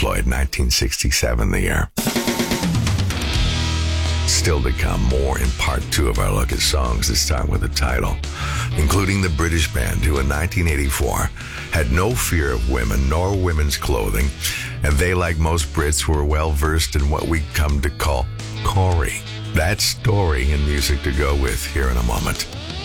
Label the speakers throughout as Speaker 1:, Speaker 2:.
Speaker 1: Floyd, 1967 the year. Still to come, more in part 2 of our look at songs that start with a title, including the British band who in 1984 had no fear of women nor women's clothing, and they, like most Brits, were well versed in what we come to call Corey. That story and music to go with here in a moment.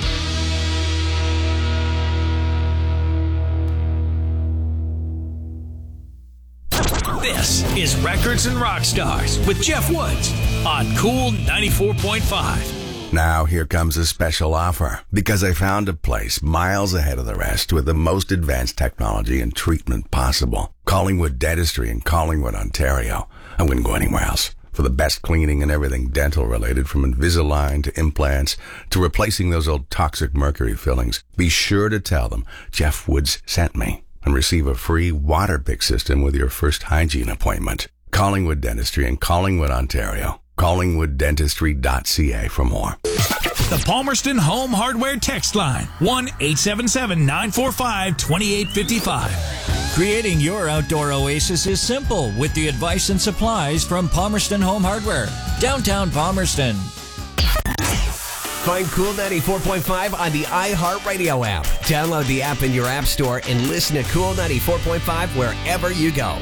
Speaker 2: This is Records and Rock Stars with Jeff Woods on Cool 94.5.
Speaker 1: Now here comes a special offer, because I found a place miles ahead of the rest with the most advanced technology and treatment possible. Collingwood Dentistry in Collingwood, Ontario. I wouldn't go anywhere else. For the best cleaning and everything dental related, from Invisalign to implants to replacing those old toxic mercury fillings. Be sure to tell them Jeff Woods sent me and receive a free water pick system with your first hygiene appointment. Collingwood Dentistry in Collingwood, Ontario. CollingwoodDentistry.ca for more.
Speaker 2: The Palmerston Home Hardware text line, 1-877-945-2855. Creating your outdoor oasis is simple with the advice and supplies from Palmerston Home Hardware, downtown Palmerston.
Speaker 3: Find Cool 94.5 on the iHeartRadio app. Download the app in your app store and listen to Cool 94.5 wherever you go.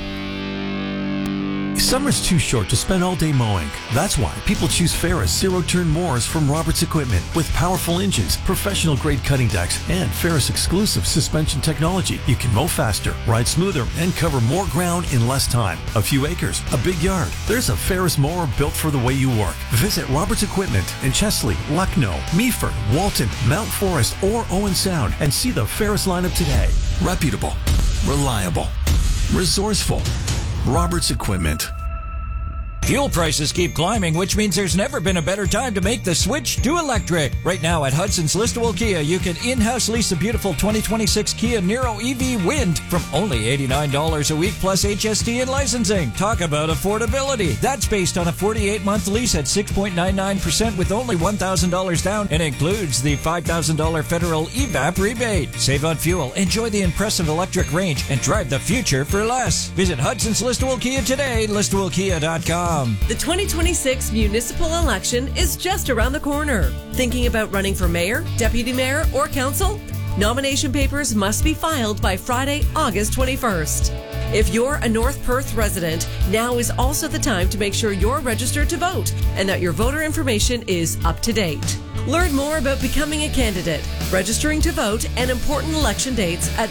Speaker 4: Summer's too short to spend all day mowing. That's why people choose Ferris zero-turn mowers from Roberts Equipment. With powerful engines, professional-grade cutting decks, and Ferris exclusive suspension technology, you can mow faster, ride smoother, and cover more ground in less time. A few acres, a big yard. There's a Ferris mower built for the way you work. Visit Roberts Equipment in Chesley, Lucknow, Meaford, Walton, Mount Forest, or Owen Sound and see the Ferris lineup today. Reputable, reliable, resourceful. Roberts Equipment.
Speaker 2: Fuel prices keep climbing, which means there's never been a better time to make the switch to electric. Right now at Hudson's Listowel Kia, you can in-house lease a beautiful 2026 Kia Niro EV Wind from only $89 a week plus HST and licensing. Talk about affordability. That's based on a 48-month lease at 6.99% with only $1,000 down and includes the $5,000 federal EVAP rebate. Save on fuel, enjoy the impressive electric range, and drive the future for less. Visit Hudson's Listowel Kia today, listowelkia.com.
Speaker 5: The 2026 municipal election is just around the corner. Thinking about running for mayor, deputy mayor, or council? Nomination papers must be filed by Friday, August 21st. If you're a North Perth resident, now is also the time to make sure you're registered to vote and that your voter information is up to date. Learn more about becoming a candidate, registering to vote, and important election dates at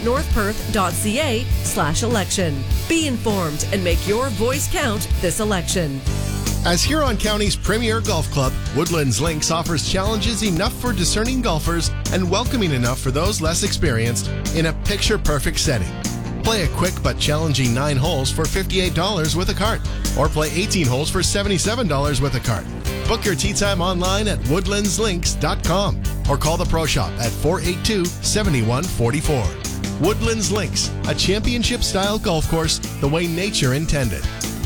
Speaker 5: northperth.ca/election. Be informed and make your voice count this election.
Speaker 6: As Huron County's premier golf club, Woodlands Links offers challenges enough for discerning golfers and welcoming enough for those less experienced in a picture-perfect setting. Play a quick but challenging 9 holes for $58 with a cart, or play 18 holes for $77 with a cart. Book your tee time online at woodlandslinks.com or call the Pro Shop at 482-7144. Woodlands Links, a championship-style golf course the way nature intended.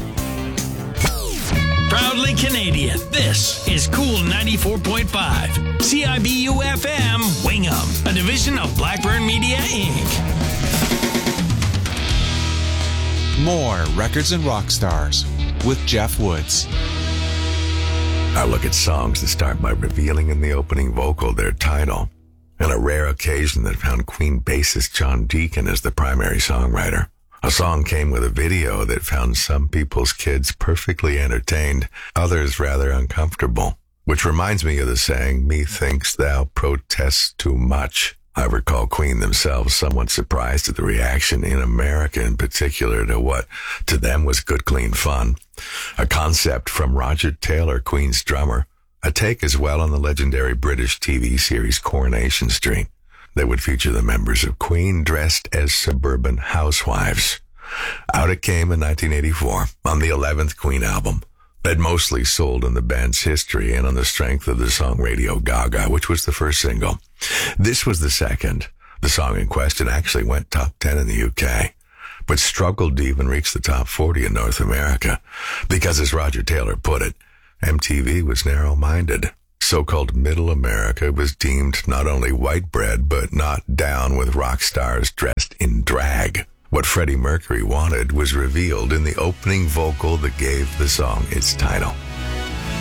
Speaker 2: Proudly Canadian, this is Cool 94.5. CIBU-FM, Wingham, a division of Blackburn Media, Inc.
Speaker 7: More Records and Rock Stars with Jeff Woods.
Speaker 1: I look at songs that start by revealing in the opening vocal their title, and a rare occasion that found Queen bassist John Deacon as the primary songwriter. A song came with a video that found some people's kids perfectly entertained, others rather uncomfortable, which reminds me of the saying, "Methinks thou protest too much." I recall Queen themselves somewhat surprised at the reaction in America in particular to what to them was good, clean fun. A concept from Roger Taylor, Queen's drummer, a take as well on the legendary British TV series Coronation Street that would feature the members of Queen dressed as suburban housewives. Out it came in 1984 on the 11th Queen album that mostly sold in the band's history and on the strength of the song Radio Gaga, which was the first single. This was the second. The song in question actually went top 10 in the UK, but struggled to even reach the top 40 in North America because, as Roger Taylor put it, MTV was narrow-minded. So-called Middle America was deemed not only white bread, but not down with rock stars dressed in drag. What Freddie Mercury wanted was revealed in the opening vocal that gave the song its title.